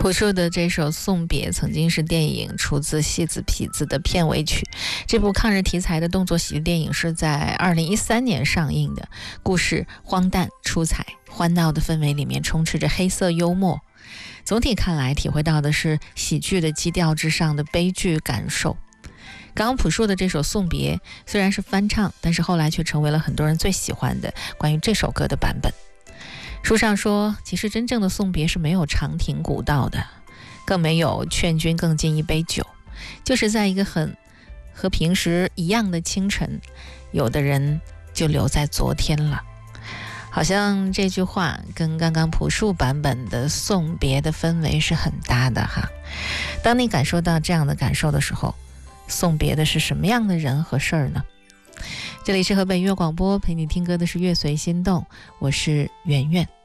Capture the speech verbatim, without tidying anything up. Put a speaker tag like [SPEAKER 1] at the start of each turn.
[SPEAKER 1] 朴树的这首《送别》曾经是电影出自戏子痞子的片尾曲。这部抗日题材的动作喜剧电影是在二零一三年上映的，故事荒诞出彩，欢闹的氛围里面充斥着黑色幽默。总体看来，体会到的是喜剧的基调之上的悲剧感受。刚刚朴树的这首《送别》虽然是翻唱，但是后来却成为了很多人最喜欢的关于这首歌的版本。书上说，其实真正的送别是没有长亭古道的，更没有劝君更尽一杯酒，就是在一个很和平时一样的清晨，有的人就留在昨天了。好像这句话跟刚刚朴树版本的送别的氛围是很搭的哈。当你感受到这样的感受的时候，送别的是什么样的人和事儿呢？这里是河北音乐广播，陪你听歌的是乐随心动，我是圆圆。